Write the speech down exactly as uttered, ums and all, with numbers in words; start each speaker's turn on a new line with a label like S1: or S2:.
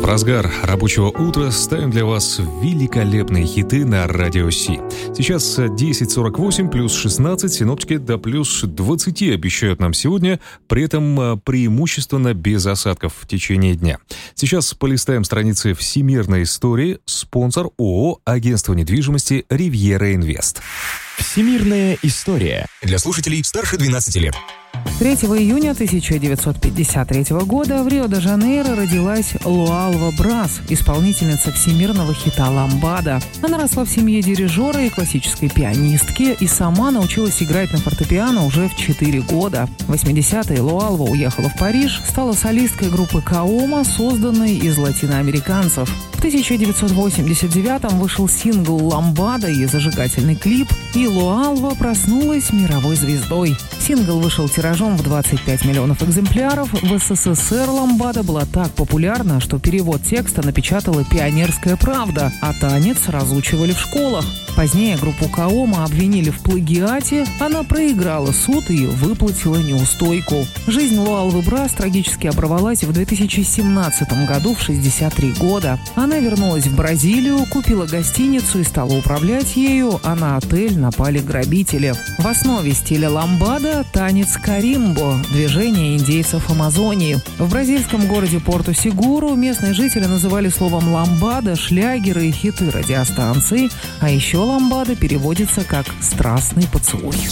S1: разгар рабочего утра ставим для вас великолепные хиты на Радио Си. Сейчас десять сорок восемь, плюс шестнадцать, синоптики до плюс двадцать обещают нам сегодня, при этом преимущественно без осадков в течение дня. Сейчас полистаем страницы всемирной истории. Спонсор ООО «Агентство недвижимости Ривьера Инвест».
S2: Всемирная история для слушателей старше двенадцати лет.
S3: третьего июня тысяча девятьсот пятьдесят третьего года в Рио-де-Жанейро родилась Луалва Брас, исполнительница всемирного хита «Ламбада». Она росла в семье дирижера и классической пианистки и сама научилась играть на фортепиано уже в четыре года. В восьмидесятые Луалва уехала в Париж, стала солисткой группы «Каома», созданной из латиноамериканцев. В тысяча девятьсот восемьдесят девятом вышел сингл «Ламбада» и зажигательный клип, и Луалва проснулась мировой звездой. Сингл вышел тиражом в двадцать пять миллионов экземпляров. В СССР «Ламбада» была так популярна, что перевод текста напечатала «Пионерская правда», а танец разучивали в школах. Позднее группу «Каома» обвинили в плагиате, она проиграла суд и выплатила неустойку. Жизнь Луалвы Брас трагически оборвалась в две тысячи семнадцатом году в шестьдесят три года. Она вернулась в Бразилию, купила гостиницу и стала управлять ею, а на отель напали грабители. В основе стиля ламбада – танец каримбо, движение индейцев Амазонии. В бразильском городе Порту-Сегуру местные жители называли словом ламбада шлягеры и хиты радиостанций, а еще ламбада переводится как «страстный поцелуй».